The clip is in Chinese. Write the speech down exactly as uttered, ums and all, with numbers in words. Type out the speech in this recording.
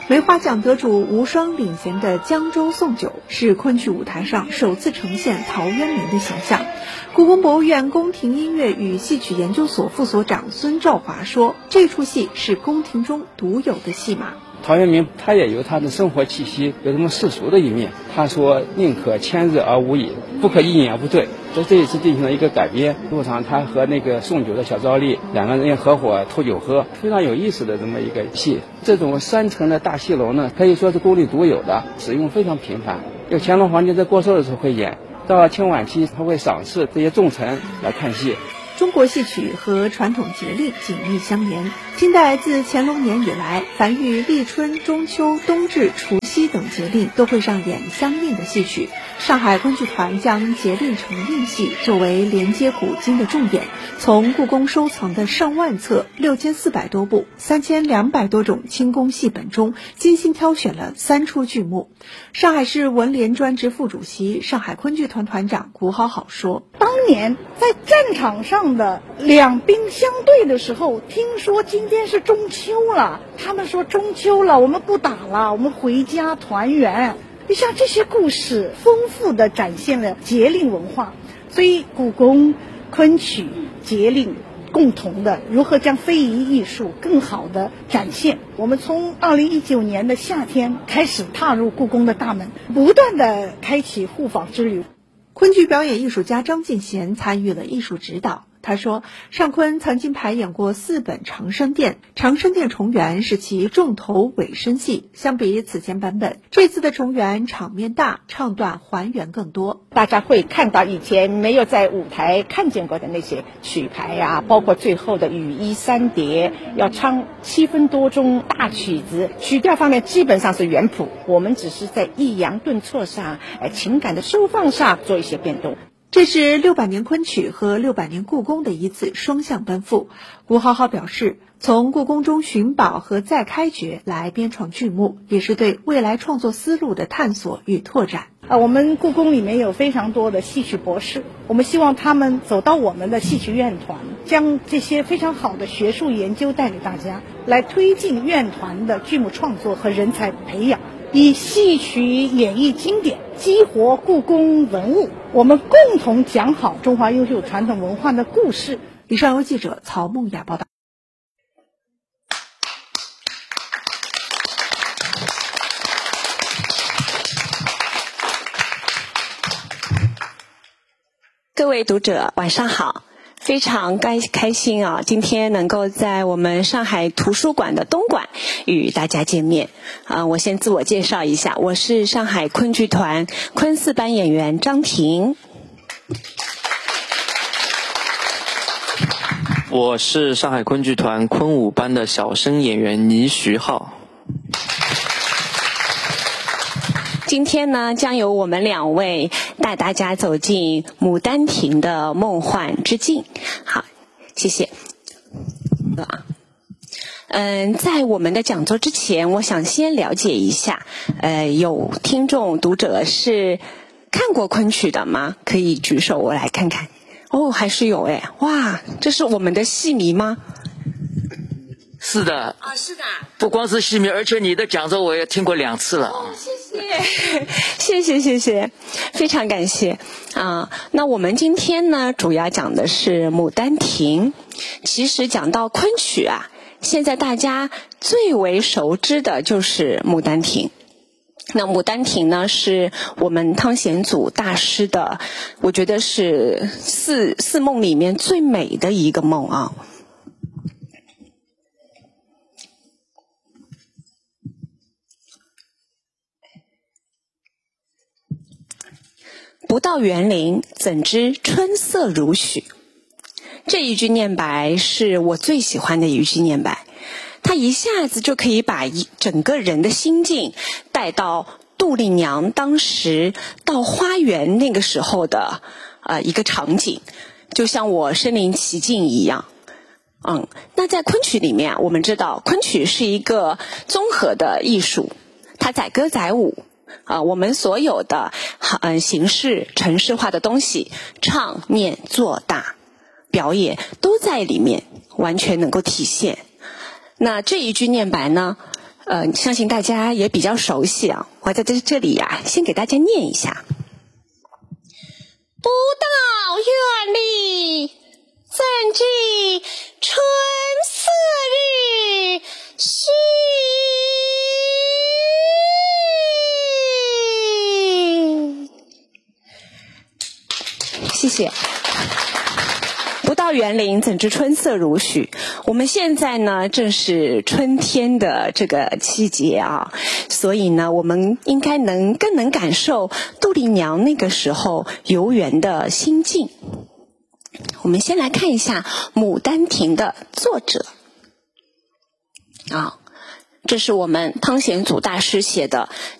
梅花奖得主无双领衔的江州送酒是昆曲舞台上首次呈现陶渊明的形象。故宫博物院宫廷音乐与戏曲研究所副所长孙兆华说，这出戏是宫廷中独有的戏码。 陶渊明他也有他的生活气息，有这么世俗的一面。他说宁可千日而无饮，不可一饮而不醉。在这一次进行了一个改编，路上他和那个送酒的小赵丽两个人合伙偷酒喝，非常有意思的这么一个戏。这种三层的大戏楼呢，可以说是宫里独有的，使用非常频繁。有乾隆皇帝在过寿的时候会演，到了清晚期他会赏赐这些重臣来看戏。 中国戏曲和传统节令紧密相连。清代自乾隆年以来，凡遇立春、中秋、冬至、除夕等节令，都会上演相应的戏曲。上海昆剧团将节令成令戏作为连接古今的重点，从故宫收藏的上万册、六千四百多部、三千两百多种清宫戏本中，精心挑选了三出剧目。上海市文联专职副主席、上海昆剧团团长古好好说：“ 当年在战场上的两兵相对的时候，听说今天是中秋了，他们说中秋了，我们不打了，我们回家团圆。你像这些故事，丰富地展现了节令文化。所以故宫、昆曲、节令共同的如何将非遗艺术更好地展现。我们从二零一九年的夏天开始踏入故宫的大门，不断地开启互访之旅。” 昆剧表演艺术家张敬贤参与了艺术指导。他说，上昆曾经排演过四本长生殿，长生殿重圆是其重头尾声戏。相比此前版本，这次的重圆场面大，唱段还原更多。 大家会看到以前没有在舞台看见过的那些曲牌呀、啊，包括最后的羽衣三叠，要唱七分多钟大曲子，曲调方面基本上是原谱，我们只是在抑扬顿挫上、呃情感的收放上做一些变动。 这是六百年昆曲和六百年故宫的一次双向奔赴。古好好表示，从故宫中寻宝和再开掘来编创剧目，也是对未来创作思路的探索与拓展。 啊，我们故宫里面有非常多的戏曲博士，我们希望他们走到我们的戏曲院团，将这些非常好的学术研究带给大家，来推进院团的剧目创作和人才培养。以戏曲演绎经典，激活故宫文物，我们共同讲好中华优秀传统文化的故事。 以上由记者曹梦雅报道。 各位读者，晚上好。非常开开心啊！今天能够在我们上海图书馆的东馆与大家见面啊！我先自我介绍一下，我是上海昆剧团昆四班演员张婷。 我是上海昆剧团昆五班的小生演员倪徐浩。 今天呢，将由我们两位带大家走进《牡丹亭》的梦幻之境。好，谢谢。嗯，在我们的讲座之前，我想先了解一下，呃，有听众读者是看过昆曲的吗？可以举手，我来看看。哦，还是有哎，哇，这是我们的戏迷吗？ 是的。 啊，是的。 不光是戏迷，而且你的讲座我也听过两次了。 哦，谢谢，谢谢，谢谢，非常感谢啊。那我们今天呢，主要讲的是《牡丹亭》。其实讲到昆曲啊，现在大家最为熟知的就是《牡丹亭》。那《牡丹亭》呢，是我们汤显祖大师的，我觉得是四四梦里面最美的一个梦啊。不到园林，怎知春色如许？这一句念白是我最喜欢的一句念白，它一下子就可以把一整个人的心境带到杜丽娘当时到花园那个时候的呃一个场景，就像我身临其境一样。嗯，那在昆曲里面啊，我们知道昆曲是一个综合的艺术，它载歌载舞。啊、呃，我们所有的嗯、呃、形式程式化的东西，唱念做打表演都在里面完全能够体现。那这一句念白呢， 呃，相信大家也比较熟悉啊。我在这这里呀、啊，先给大家念一下：不到月里，怎知春色日须。谢谢。不到园林，怎知春色如许？我们现在呢，正是春天的这个季节啊，所以呢，我们应该能更能感受杜丽娘那个时候游园的心境。我们先来看一下《牡丹亭》的作者啊，这是我们汤显祖大师写的